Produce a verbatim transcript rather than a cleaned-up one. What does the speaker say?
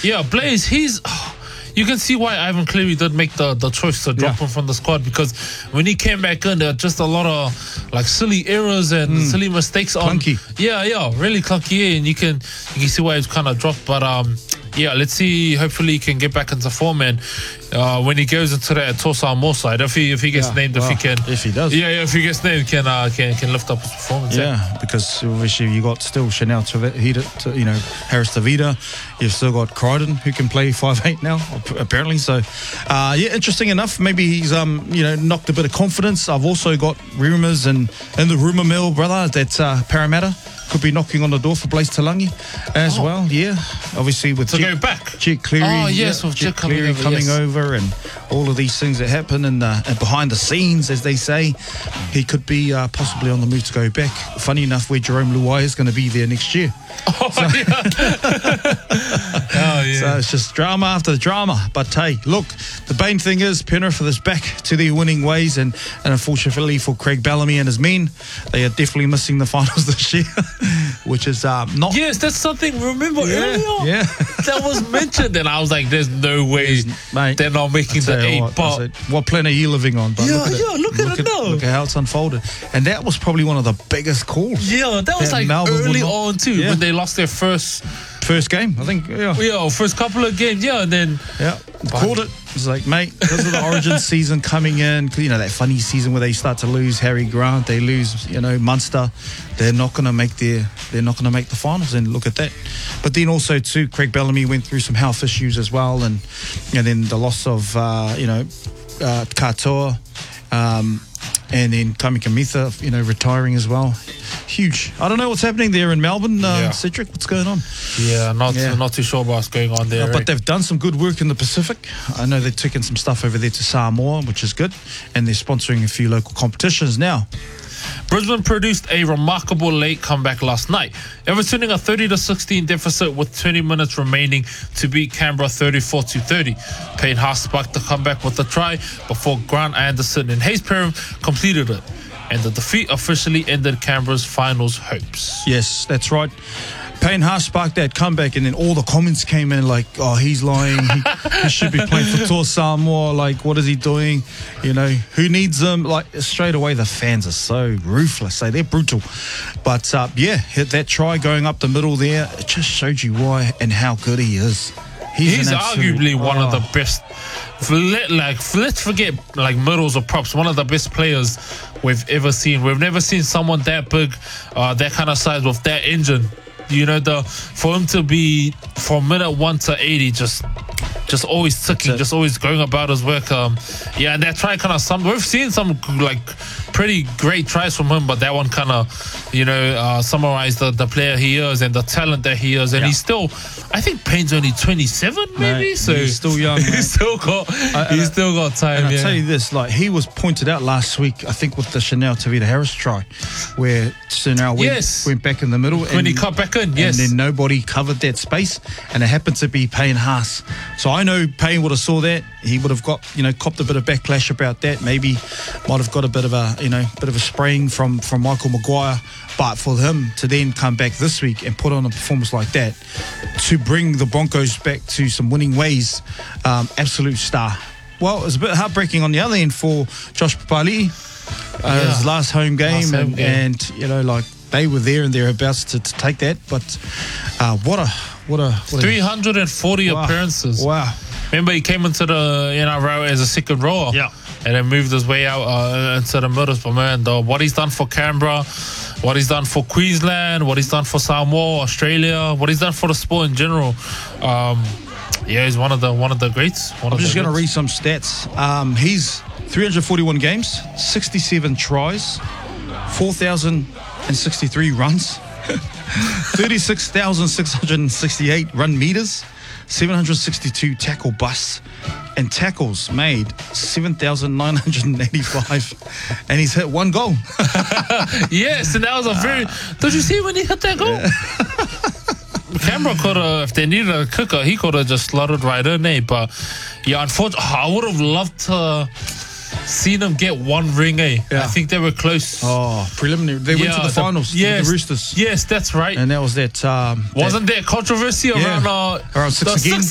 Yeah, Blaze, he's... Oh, you can see why Ivan Cleary did make the, the choice to drop Yeah. him from the squad, because when he came back in, there were just a lot of like silly errors and Mm. silly mistakes. On, Clunky. Yeah, yeah, really clunky. Yeah, and you can you can see why he's kind of dropped. But um, yeah, let's see. Hopefully, he can get back into form, and uh, when he goes into that Tosa More side, if he if he gets Yeah, named, well, if he can, if he does. yeah, yeah, if he gets named, can uh, can can lift up his performance. Yeah, because obviously you got still Chanel Tavita, you know, Harris Tavita. You've still got Crichton, who can play five eight now, apparently. So, uh, yeah, interesting enough. Maybe he's um, you know, knocked a bit of confidence. I've also got rumours and in the rumour mill, brother, that uh, Parramatta could be knocking on the door for Blaze Talangi as Oh. well. Yeah, obviously with To Jet, go back. Jet Cleary. Oh, yes, yeah, with Jet coming Cleary over, coming yes. over, and all of these things that happen and uh, and behind the scenes, as they say, he could be uh, possibly on the move to go back. Funny enough, where Jerome Luai is going to be there next year. Oh, yeah. Oh, yeah. So it's just drama after drama. But hey, look, the main thing is Penrith is back to their winning ways, and, and unfortunately for Craig Bellamy and his men, they are definitely missing the finals this year, which is um, not. Yes, that's something. Remember Yeah, earlier, yeah. that was mentioned, and I was like, "There's no way Mate, they're not making Tell the you eight." what, I But said, what planet are you living on? But Yeah, look at yeah, it. look at it now. Look at how it's unfolded, and that was probably one of the biggest calls. yeah, that was That like Melbourne would early not- on too, Yeah. when they lost their first, First game, I think. Yeah, yeah, first couple of games. Yeah, and then yeah, called it. It's like, mate, because of the Origin season coming in, you know, that funny season where they start to lose Harry Grant, they lose, you know, Munster. They're not going to make their, they're not going to make the finals. And look at that. But then also too, Craig Bellamy went through some health issues as well, and and then the loss of, uh, you know, uh, Katoa. Um, And then Kami Kamitha, you know, retiring as well. Huge. I don't know what's happening there in Melbourne, uh, Yeah. Cedric. What's going on? yeah, not Yeah. not too sure what's going on there. Uh, right? but they've done some good work in the Pacific. I know they've taken some stuff over there to Samoa, which is good. And they're sponsoring a few local competitions now. Brisbane produced a remarkable late comeback last night, overturning a thirty to sixteen deficit with twenty minutes remaining to beat Canberra thirty-four to thirty. Payne Haas sparked the comeback with a try before Grant Anderson and Hayes Perham completed it, and the defeat officially ended Canberra's finals hopes. Yes, that's right. Payne Haas sparked that comeback, and then all the comments came in like, oh, he's lying. He, he should be playing for Toa Samoa. Like, what is he doing? You know, who needs him? Like, straight away, the fans are so ruthless. Like, they're brutal. But, uh, yeah, hit that try going up the middle there. It just showed you why and how good he is. He's an absolute- arguably one of oh. the best. Let, like, let's forget like medals or props. One of the best players we've ever seen. We've never seen someone that big, uh, that kind of size with that engine. You know, the for him to be from minute one to eighty, just just always ticking, just always going about his work. Um, yeah, and that try kind of some we've seen some like pretty great tries from him, but that one kind of, you know, uh, summarized the, the player he is and the talent that he is. And Yeah. he's still, I think Payne's only twenty-seven, maybe. Mate, so he's still young, mate. he's still got, I- he's I- still got time. And I'll yeah. tell you this, like, he was pointed out last week, I think, with the Chanel Tavita Harris try, where Chanel went, Yes. went back in the middle. When and, he cut back in, yes. And then nobody covered that space, and it happened to be Payne Haas. So I know Payne would have saw that. He would have got, you know, copped a bit of backlash about that. Maybe might have got a bit of a, you know, bit of a spraying from, from Michael Maguire. But for him to then come back this week and put on a performance like that, to bring the Broncos back to some winning ways, um, absolute star. Well, it was a bit heartbreaking on the other end for Josh Papali'i. Uh, Yeah. His last home game, Last home and, game. and you know, like they were there and thereabouts to, to take that. But uh, what a what a what three hundred forty a, wow. appearances. Wow. Remember, he came into the N R L as a second rower. Yeah. And then moved his way out uh, into the middle. But man, though, what he's done for Canberra, what he's done for Queensland, what he's done for Samoa, Australia, what he's done for the sport in general. Um, yeah, he's one of the one of the greats. One I'm of just the going to read greats. some stats. Um, he's three hundred forty-one games, sixty-seven tries, four thousand sixty-three runs, thirty-six thousand six hundred sixty-eight run meters, seven hundred sixty-two tackle busts, and tackles made seven thousand nine hundred eighty-five, and he's hit one goal. Yes, and that was a very. Did you see when he hit that goal? Canberra could have, if they needed a kicker, he could have just slotted right in there. But yeah, unfortunately, I would have loved to seen him get one ring. Eh, Yeah. I think they were close. Oh, preliminary. They went to Yeah, the finals. Yes, with the Roosters. yes, that's right. And that was that. Um, Wasn't there controversy Yeah. around uh, Around six the again?